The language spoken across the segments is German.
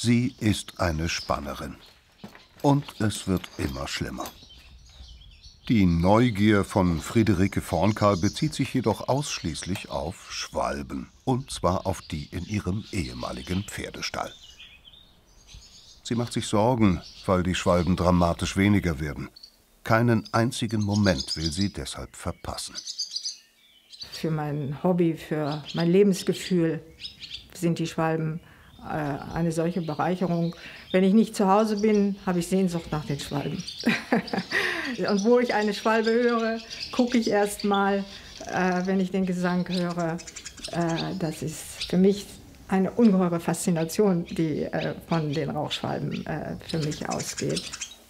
Sie ist eine Spannerin. Und es wird immer schlimmer. Die Neugier von Friederike Vornkahl bezieht sich jedoch ausschließlich auf Schwalben. Und zwar auf die in ihrem ehemaligen Pferdestall. Sie macht sich Sorgen, weil die Schwalben dramatisch weniger werden. Keinen einzigen Moment will sie deshalb verpassen. Für mein Hobby, für mein Lebensgefühl sind die Schwalben eine solche Bereicherung. Wenn ich nicht zu Hause bin, habe ich Sehnsucht nach den Schwalben. Und wo ich eine Schwalbe höre, gucke ich erst mal, wenn ich den Gesang höre. Das ist für mich eine ungeheure Faszination, die von den Rauchschwalben für mich ausgeht.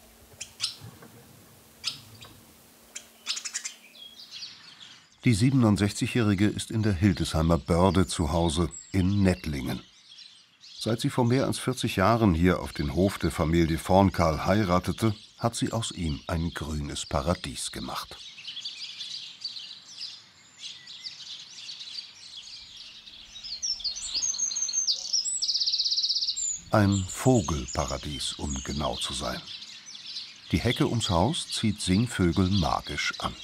Die 67-Jährige ist in der Hildesheimer Börde zu Hause in Nettlingen. Seit sie vor mehr als 40 Jahren hier auf den Hof der Familie Vornkahl heiratete, hat sie aus ihm ein grünes Paradies gemacht. Ein Vogelparadies, um genau zu sein. Die Hecke ums Haus zieht Singvögel magisch an.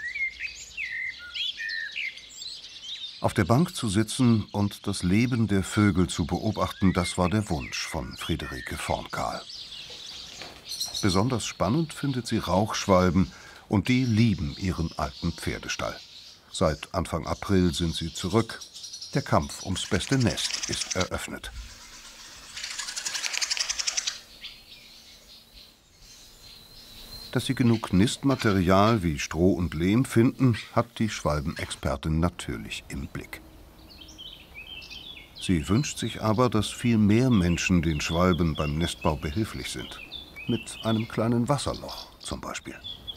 Auf der Bank zu sitzen und das Leben der Vögel zu beobachten, das war der Wunsch von Friederike Vornkahl. Besonders spannend findet sie Rauchschwalben und die lieben ihren alten Pferdestall. Seit Anfang April sind sie zurück. Der Kampf ums beste Nest ist eröffnet. Dass sie genug Nistmaterial wie Stroh und Lehm finden, hat die Schwalbenexpertin natürlich im Blick. Sie wünscht sich aber, dass viel mehr Menschen den Schwalben beim Nestbau behilflich sind. Mit einem kleinen Wasserloch zum Beispiel.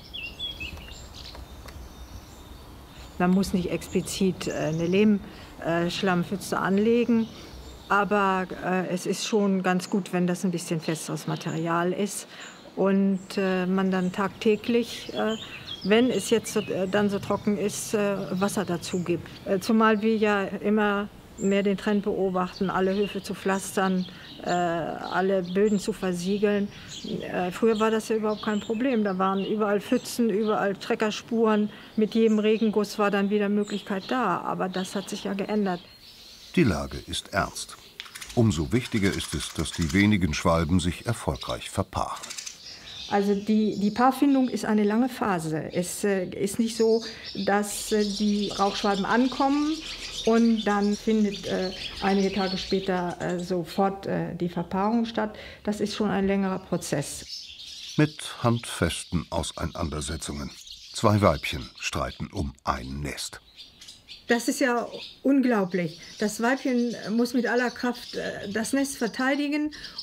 Man muss nicht explizit eine Lehmschlammpfütze anlegen, aber es ist schon ganz gut, wenn das ein bisschen festeres Material ist. Und man dann tagtäglich, wenn es jetzt dann so trocken ist, Wasser dazu gibt. Zumal wir ja immer mehr den Trend beobachten, alle Höfe zu pflastern, alle Böden zu versiegeln. Früher war das ja überhaupt kein Problem. Da waren überall Pfützen, überall Treckerspuren. Mit jedem Regenguss war dann wieder Möglichkeit da. Aber das hat sich ja geändert. Die Lage ist ernst. Umso wichtiger ist es, dass die wenigen Schwalben sich erfolgreich verpaaren. Also die Paarfindung ist eine lange Phase. Es ist nicht so, dass die Rauchschwalben ankommen und dann findet einige Tage später sofort die Verpaarung statt. Das ist schon ein längerer Prozess. Mit handfesten Auseinandersetzungen. 2 Weibchen streiten um ein Nest. Das ist ja unglaublich. Das Weibchen muss mit aller Kraft das Nest verteidigen